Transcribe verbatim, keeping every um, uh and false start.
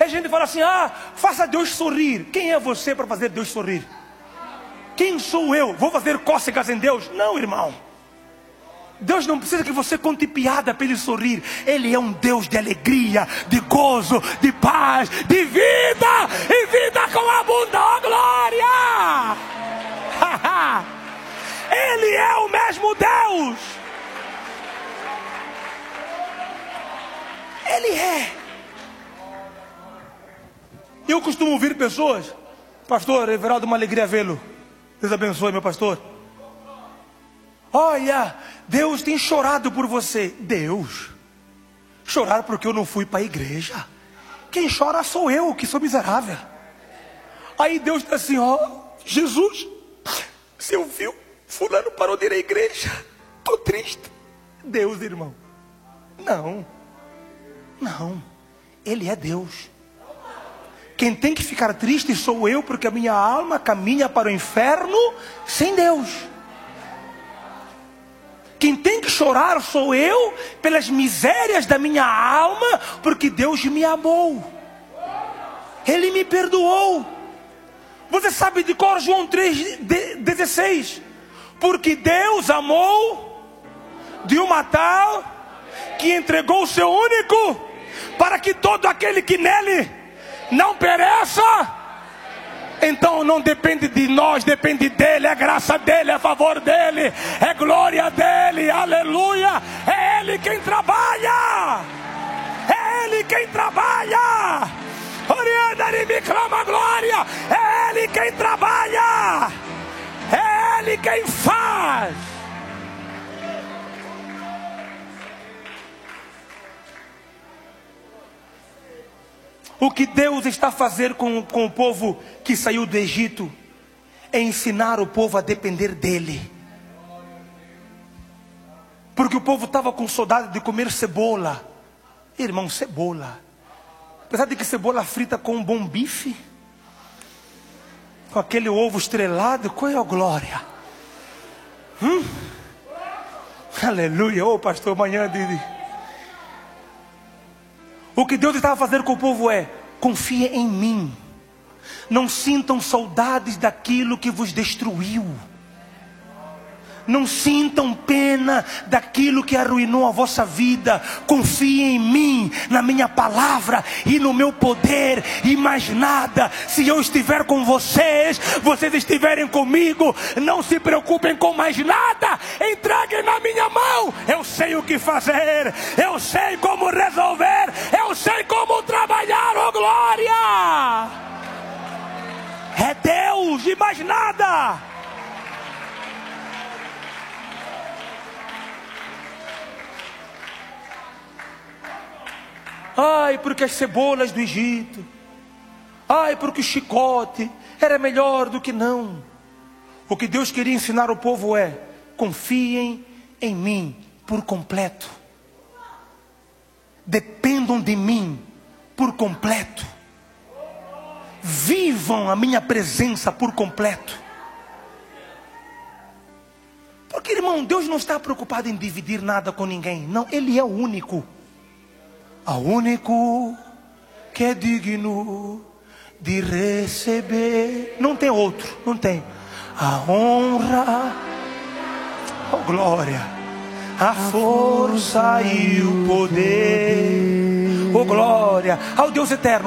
a gente fala assim: ah, faça Deus sorrir. Quem é você para fazer Deus sorrir? Quem sou eu? Vou fazer cócegas em Deus? Não, irmão. Deus não precisa que você conte piada para Ele sorrir. Ele é um Deus de alegria, de gozo, de paz, de vida, e vida com abundância. Oh, glória! Ele é o mesmo Deus. Ele é. Eu costumo ouvir pessoas: pastor Everaldo, uma alegria vê-lo. Deus abençoe, meu pastor. Olha, Deus tem chorado por você. Deus? Chorar porque eu não fui para a igreja? Quem chora sou eu, que sou miserável. Aí Deus está assim: ó, Jesus, você ouviu? Fulano parou de ir à igreja. Estou triste. Deus, irmão. Não. Não. Ele é Deus. Quem tem que ficar triste sou eu, porque a minha alma caminha para o inferno sem Deus. Quem tem que chorar sou eu pelas misérias da minha alma, porque Deus me amou. Ele me perdoou. Você sabe de cor João três, dezesseis. Porque Deus amou de uma tal que entregou o seu único, para que todo aquele que nele não pereça. Então não depende de nós, depende dele. É graça dele, é favor dele, é glória dele, aleluia. É ele quem trabalha, é ele quem trabalha. Oriana me clama glória. É ele quem trabalha, é ele quem faz. O que Deus está fazendo com, com o povo que saiu do Egito é ensinar o povo a depender dele. Porque o povo estava com saudade de comer cebola. Irmão, cebola. Apesar de que cebola frita com um bom bife, com aquele ovo estrelado, qual é a glória? Hum? Aleluia. Ô, pastor, amanhã de... O que Deus estava fazendo com o povo é: confie em mim. Não sintam saudades daquilo que vos destruiu. Não sintam pena daquilo que arruinou a vossa vida. Confiem em mim, na minha palavra e no meu poder. E mais nada. Se eu estiver com vocês, vocês estiverem comigo, não se preocupem com mais nada. Entreguem na minha mão. Eu sei o que fazer. Eu sei como resolver. Eu sei como trabalhar. Oh, glória! É Deus e mais nada. Ai, porque as cebolas do Egito. Ai, porque o chicote era melhor do que não. O que Deus queria ensinar ao povo é: confiem em mim por completo. Dependam de mim por completo. Vivam a minha presença por completo. Porque, irmão, Deus não está preocupado em dividir nada com ninguém. Não, Ele é o único. O único que é digno de receber. Não tem outro, não tem. A honra, a glória, a força e o poder. Oh, glória ao Deus eterno.